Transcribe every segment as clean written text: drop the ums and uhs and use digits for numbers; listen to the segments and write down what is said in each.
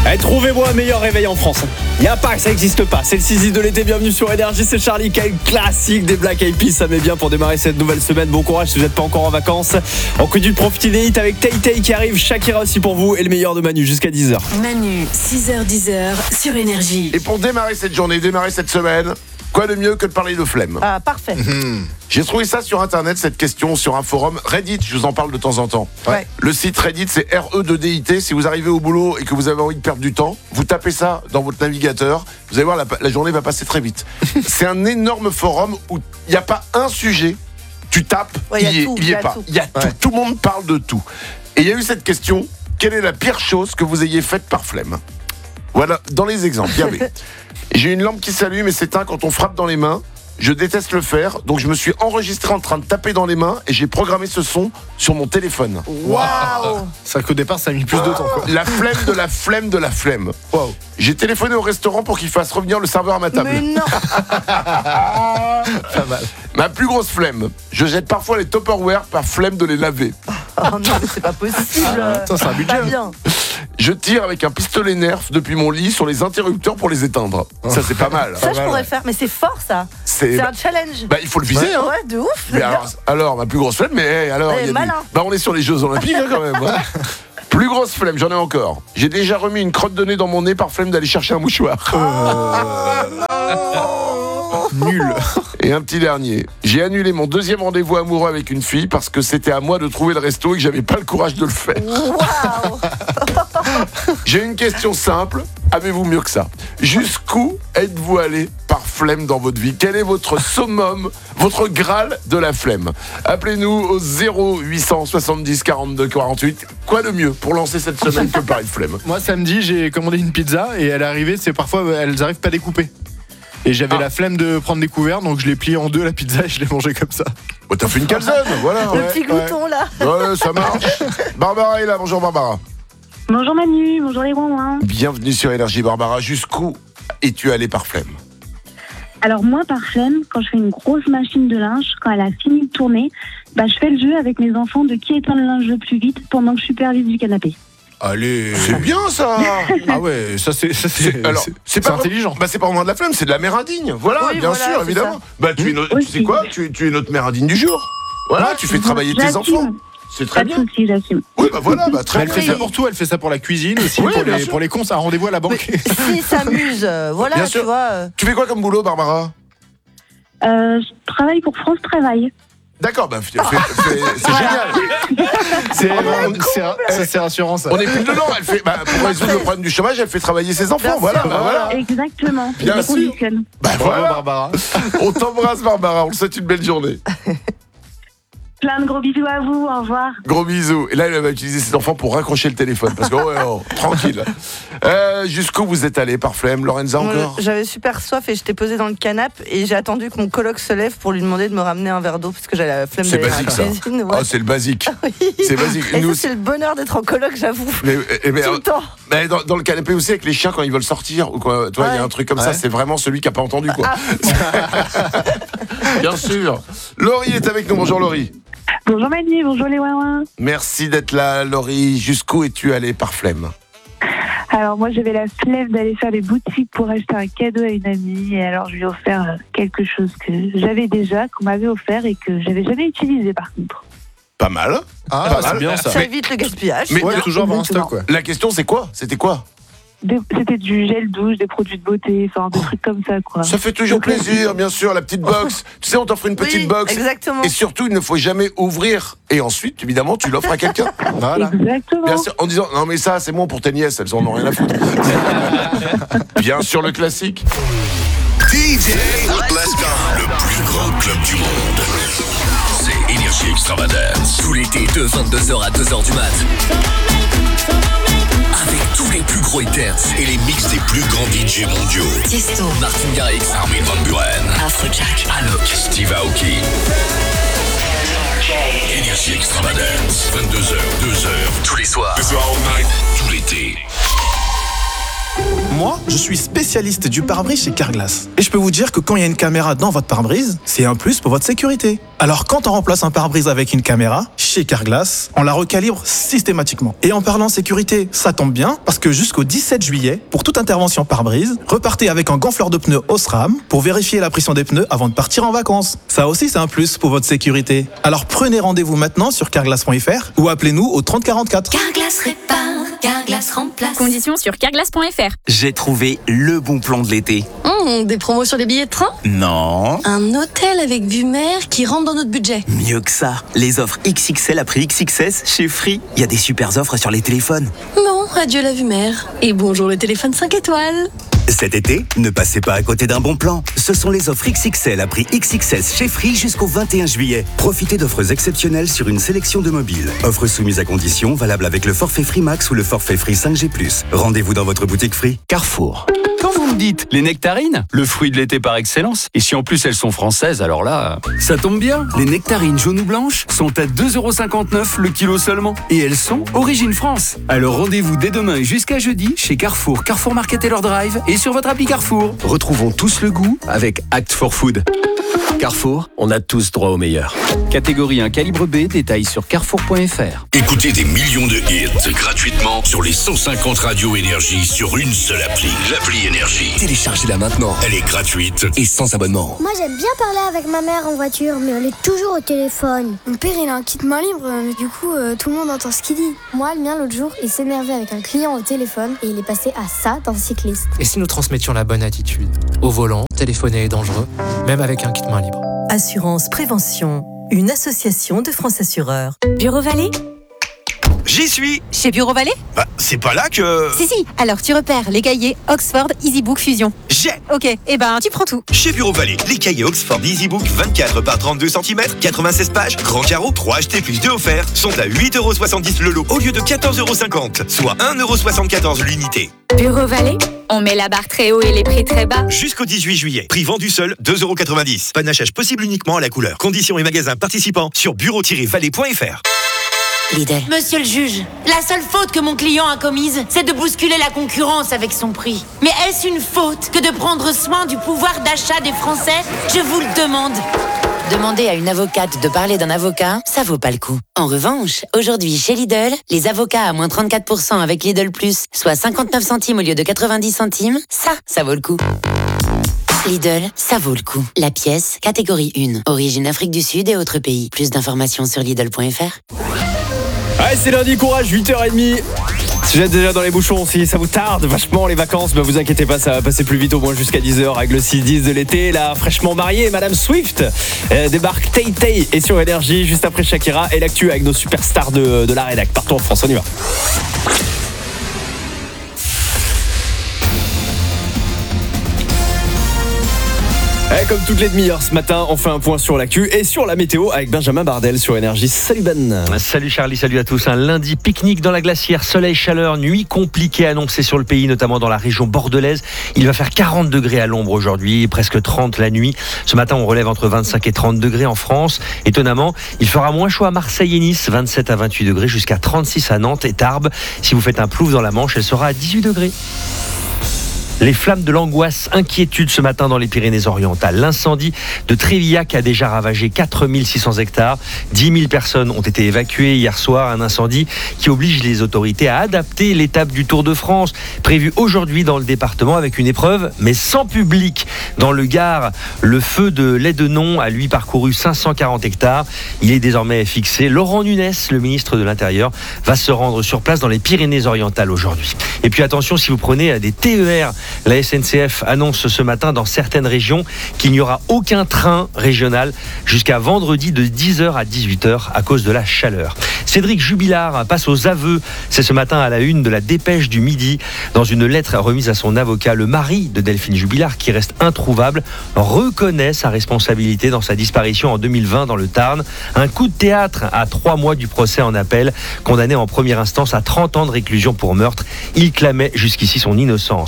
Allez, trouvez-moi un meilleur réveil en France. Y a pas, ça existe pas. C'est le 6 de l'été, bienvenue sur Énergie, c'est Charlie Kyle, classique des Black Eyed Peas. Ça met bien pour démarrer cette nouvelle semaine. Bon courage si vous n'êtes pas encore en vacances. On continue de profiter des hits avec Tay Tay qui arrive, Shakira aussi pour vous et le meilleur de Manu jusqu'à 10h. Manu, 6h-10h sur Énergie. Et pour démarrer cette journée, démarrer cette semaine, quoi de mieux que de parler de flemme? Ah, parfait. J'ai trouvé ça sur internet, cette question, sur un forum Reddit, je vous en parle de temps en temps. Ouais. Le site Reddit, c'est RE2DIT. Si vous arrivez au boulot et que vous avez envie de perdre du temps, vous tapez ça dans votre navigateur, vous allez voir, la journée va passer très vite. C'est un énorme forum où il n'y a pas un sujet, tu tapes, Ouais, il y est pas. tout. Il y a tout, tout le monde parle de tout. Et il y a eu cette question, quelle est la pire chose que vous ayez faite par flemme? Voilà, dans les exemples, il y avait. J'ai une lampe qui s'allume et s'éteint quand on frappe dans les mains. Je déteste le faire, donc je me suis enregistré en train de taper dans les mains et j'ai programmé ce son sur mon téléphone. Waouh. C'est qu'au départ, ça a mis plus de temps, quoi. La flemme de la flemme de la flemme. Wow. J'ai téléphoné au restaurant pour qu'il fasse revenir le serveur à ma table. Mais non. Pas mal. Ma plus grosse flemme, je jette parfois les Tupperware par flemme de les laver. Oh non, mais c'est pas possible. Attends, c'est un budget. Pas bien. Je tire avec un pistolet Nerf depuis mon lit sur les interrupteurs pour les éteindre. Ça, c'est pas mal. Ça, je pourrais faire, mais c'est fort, ça. C'est un challenge. Bah, il faut le viser, hein. Ouais, de ouf. Mais alors, ma plus grosse flemme, mais alors, Ouais, il y a malin. Bah, on est sur les Jeux Olympiques, hein, quand même. Hein. Plus grosse flemme, j'en ai encore. J'ai déjà remis une crotte de nez dans mon nez par flemme d'aller chercher un mouchoir. Nul. Et un petit dernier. J'ai annulé mon deuxième rendez-vous amoureux avec une fille parce que c'était à moi de trouver le resto et que j'avais pas le courage de le faire. Waouh. J'ai une question simple. Avez-vous mieux que ça? Jusqu'où êtes-vous allé par flemme dans votre vie? Quel est votre summum, votre Graal de la flemme? Appelez-nous au 0800 70 42 48. Quoi de mieux pour lancer cette semaine que par une flemme? Moi, samedi, j'ai commandé une pizza et elle est arrivée, c'est parfois, elles arrivent pas découpées. Et j'avais la flemme de prendre des couverts, donc je l'ai pliée en deux la pizza et je l'ai mangée comme ça. Oh, t'as fait une calzone, voilà. Le Ouais, petit glouton, là. Ouais, ça marche. Barbara est là, bonjour Barbara. Bonjour Manu, bonjour les ouin-ouin. Bienvenue sur Énergie Barbara. Jusqu'où es-tu allé par flemme? Alors moi par flemme, quand je fais une grosse machine de linge, quand elle a fini de tourner, je fais le jeu avec mes enfants de qui éteint le linge le plus vite pendant que je supervise du canapé. Allez. C'est bien ça. Ah ouais, ça c'est pas intelligent. Bah c'est pas vraiment de la flemme, c'est de la mère indigne. Voilà, Oui, bien voilà, sûr, c'est évidemment. ça. Bah tu sais quoi, tu es notre mère indigne du jour. Voilà, tu fais travailler tes J'assume. enfants. C'est très Pas de bien. soucis, j'assume. Oui, bah voilà, bah très Elle fait bien. ça pour tout, elle fait ça pour la cuisine aussi, Oui, bien sûr. pour les cons, c'est un rendez-vous à la banque. S'ils s'amusent, voilà, Bien tu sûr. vois. Tu fais quoi comme boulot, Barbara? Je travaille pour France Travail. D'accord, bah c'est génial. C'est rassurant ça. On est plus dedans. Elle fait, pour résoudre le problème du chômage, elle fait travailler ses enfants. Bien Voilà, sûr. bah voilà. Exactement. Bien Je les sûr. conditionne. Bah Bravo, voilà. Barbara. On t'embrasse, Barbara. On te souhaite une belle journée. Plein de gros bisous à vous, au revoir. Gros bisous. Et là, elle va utiliser ses enfants pour raccrocher le téléphone. Parce que, tranquille. Jusqu'où vous êtes allé par flemme? Lorenza, encore? J'avais super soif et j'étais posée dans le canapé et j'ai attendu que mon coloc se lève pour lui demander de me ramener un verre d'eau parce que j'avais la flemme C'est d'aller à la basique, ça. cuisine. Ouais. Ah, c'est le basique. Oui. C'est basique. Et Nous ça, aussi. c'est le bonheur d'être en coloc, j'avoue. Mais, Tout le temps. dans le canapé aussi, avec les chiens, quand ils veulent sortir, ou quoi, toi, il y a Ouais. un truc comme ça, Ouais. c'est vraiment celui qui n'a pas entendu, quoi. Bien sûr. Laurie est avec nous. Bonjour, Laurie. Bonjour Manu, bonjour les ouin-ouin. Merci d'être là, Laurie. Jusqu'où es-tu allé par flemme? Alors moi j'avais la flemme d'aller faire les boutiques pour acheter un cadeau à une amie et alors je lui ai offert quelque chose que j'avais déjà, qu'on m'avait offert et que j'avais jamais utilisé par contre. Pas mal. Ah, Pas c'est mal. bien ça. Ça évite le gaspillage. Mais- Ouais, toujours avoir un stock, quoi. La question, c'est quoi? C'était quoi? C'était du gel douche, des produits de beauté, enfin des trucs comme ça quoi. Ça fait toujours plaisir, bien sûr, la petite box. Tu sais, on t'offre une petite Oui, box. exactement. Et surtout, il ne faut jamais ouvrir. Et ensuite, évidemment, tu l'offres à quelqu'un. Voilà. Exactement. Bien sûr, en disant, non mais ça, c'est bon pour tes nièces, elles en ont rien à foutre. Bien sûr, le classique. DJ, let's go. Le plus grand club du monde. C'est Énergie Extravagance. Tout l'été de 22h à 2h du mat. Avec tous les plus gros hits et les mix des plus grands DJ mondiaux. Tiesto, Martin Garrix, Armin van Buuren, Afrojack, Alok, Steve Aoki. Énergie Extravagance. 22h, 2h. Tous les soirs. Tout l'été. Moi, je suis spécialiste du pare-brise chez Carglass. Et je peux vous dire que quand il y a une caméra dans votre pare-brise, c'est un plus pour votre sécurité. Alors quand on remplace un pare-brise avec une caméra, chez Carglass, on la recalibre systématiquement. Et en parlant sécurité, ça tombe bien, parce que jusqu'au 17 juillet, pour toute intervention pare-brise, repartez avec un gonfleur de pneus Osram pour vérifier la pression des pneus avant de partir en vacances. Ça aussi, c'est un plus pour votre sécurité. Alors prenez rendez-vous maintenant sur carglass.fr ou appelez-nous au 30 44. Carglass répare, Carglass remplace. Conditions sur carglass.fr. J'ai trouvé le bon plan de l'été. Des promos sur les billets de train ? Non. Un hôtel avec vue mer qui rentre dans notre budget. Mieux que ça. Les offres XXL à prix XXS chez Free. Il y a des super offres sur les téléphones. Bon, adieu la vue mer. Et bonjour le téléphone 5 étoiles. Cet été, ne passez pas à côté d'un bon plan. Ce sont les offres XXL à prix XXS chez Free jusqu'au 21 juillet. Profitez d'offres exceptionnelles sur une sélection de mobiles. Offres soumises à conditions, valables avec le forfait Free Max ou le forfait Free 5G+. Rendez-vous dans votre boutique Free. Carrefour. Quand vous me dites les nectarines, le fruit de l'été par excellence, et si en plus elles sont françaises, alors là, ça tombe bien. Les nectarines jaunes ou blanches sont à 2,59€ le kilo seulement. Et elles sont origine France. Alors rendez-vous dès demain et jusqu'à jeudi chez Carrefour, Carrefour Market et leur Drive et sur votre appli Carrefour. Retrouvons tous le goût avec Act for Food. Carrefour, on a tous droit au meilleur. Catégorie 1 calibre B, détails sur carrefour.fr. Écoutez des millions de hits gratuitement sur les 150 radios Énergie sur une seule appli. L'appli Énergie. Téléchargez-la maintenant. Elle est gratuite Et sans abonnement. Moi j'aime bien parler avec ma mère en voiture, mais elle est toujours au téléphone. Mon père il a un kit main libre, mais du coup tout le monde entend ce qu'il dit. Moi le mien l'autre jour, il s'énervait avec un client au téléphone et il est passé à ça d'un cycliste. Et si nous transmettions la bonne attitude ? Au volant, téléphoner est dangereux, même avec un kit main libre. Assurance Prévention, une association de France Assureurs. Bureau Vallée ? J'y suis. Chez Bureau Vallée ? Bah, c'est pas là que... Si, alors tu repères les cahiers Oxford EasyBook Fusion. J'ai. Ok, tu prends tout. Chez Bureau Vallée, les cahiers Oxford EasyBook 24 par 32 cm, 96 pages, grand carreau, 3 achetés plus 2 offerts, sont à 8,70€ le lot au lieu de 14,50€, soit 1,74€ l'unité. Bureau Vallée ? On met la barre très haut et les prix très bas. Jusqu'au 18 juillet. Prix vendu seul, 2,90€. Panachage possible uniquement à la couleur. Conditions et magasins participants sur bureau-vallée.fr. Lidl. Monsieur le juge, la seule faute que mon client a commise, c'est de bousculer la concurrence avec son prix. Mais est-ce une faute que de prendre soin du pouvoir d'achat des Français ? Je vous le demande. Demander à une avocate de parler d'un avocat, ça vaut pas le coup. En revanche, aujourd'hui chez Lidl, les avocats à moins 34% avec Lidl Plus, soit 59 centimes au lieu de 90 centimes, ça vaut le coup. Lidl, ça vaut le coup. La pièce, catégorie 1, origine Afrique du Sud et autres pays. Plus d'informations sur Lidl.fr. Allez, c'est lundi, courage, 8h30. Si vous êtes déjà dans les bouchons, si ça vous tarde vachement les vacances, vous inquiétez pas, ça va passer plus vite, au moins jusqu'à 10h avec le 6-10 de l'été. La fraîchement mariée, Madame Swift, débarque Tay Tay et sur Énergie juste après Shakira et l'actu avec nos superstars de la rédac partout en France. On y va. Et comme toutes les demi-heures ce matin, on fait un point sur l'actu et sur la météo avec Benjamin Bardel sur Énergie. Salut Ben. Salut Charlie, salut à tous. Un lundi pique-nique dans la glacière, soleil, chaleur, nuit compliquée annoncée sur le pays, notamment dans la région bordelaise. Il va faire 40 degrés à l'ombre aujourd'hui, presque 30 la nuit. Ce matin, on relève entre 25 et 30 degrés en France. Étonnamment, il fera moins chaud à Marseille et Nice, 27 à 28 degrés, jusqu'à 36 à Nantes et Tarbes. Si vous faites un plouf dans la Manche, elle sera à 18 degrés. Les flammes de l'angoisse, inquiétude ce matin dans les Pyrénées-Orientales. L'incendie de Trévillac a déjà ravagé 4600 hectares. 10 000 personnes ont été évacuées hier soir. Un incendie qui oblige les autorités à adapter l'étape du Tour de France, prévue aujourd'hui dans le département avec une épreuve, mais sans public. Dans le Gard, le feu de Lédenon a lui parcouru 540 hectares. Il est désormais fixé. Laurent Nunez, le ministre de l'Intérieur, va se rendre sur place dans les Pyrénées-Orientales aujourd'hui. Et puis attention, si vous prenez des TER, la SNCF annonce ce matin dans certaines régions qu'il n'y aura aucun train régional jusqu'à vendredi de 10h à 18h à cause de la chaleur. Cédric Jubilard passe aux aveux. C'est ce matin à la une de la Dépêche du Midi. Dans une lettre remise à son avocat, le mari de Delphine Jubilard, qui reste introuvable, reconnaît sa responsabilité dans sa disparition en 2020 dans le Tarn. Un coup de théâtre à 3 mois du procès en appel. Condamné en première instance à 30 ans de réclusion pour meurtre, il clamait jusqu'ici son innocence.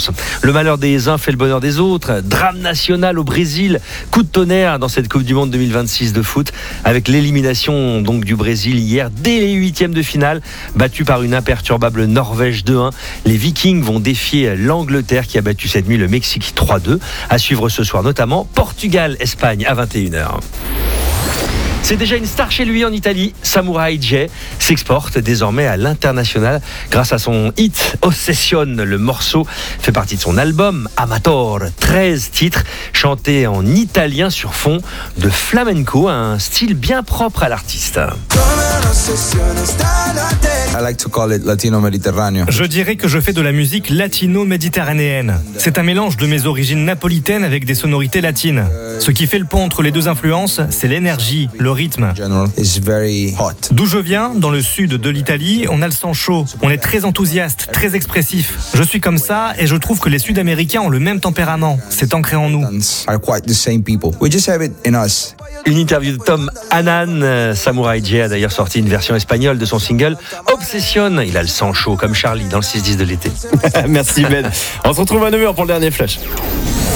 Le malheur des uns fait le bonheur des autres. Drame national au Brésil. Coup de tonnerre dans cette Coupe du Monde 2026 de foot, avec l'élimination donc du Brésil hier dès les huitièmes de finale, battu par une imperturbable Norvège 2-1. Les Vikings vont défier l'Angleterre qui a battu cette nuit le Mexique 3-2. À suivre ce soir notamment Portugal-Espagne à 21h. C'est déjà une star chez lui en Italie. Samurai J s'exporte désormais à l'international grâce à son hit Ossession. Le morceau fait partie de son album Amator. 13 titres chantés en italien sur fond de flamenco, un style bien propre à l'artiste. Je dirais que je fais de la musique latino-méditerranéenne. C'est un mélange de mes origines napolitaines avec des sonorités latines. Ce qui fait le pont entre les deux influences, c'est l'énergie, le rythme. D'où je viens, dans le sud de l'Italie, on a le sang chaud. On est très enthousiaste, très expressif. Je suis comme ça et je trouve que les Sud-Américains ont le même tempérament. C'est ancré en nous. Une interview de Tom Hannan. Samurai J a d'ailleurs sorti une version espagnole de son single Obsession. Il a le sang chaud comme Charlie dans le 6-10 de l'été. Merci Ben. On se retrouve à 9h pour le dernier flash.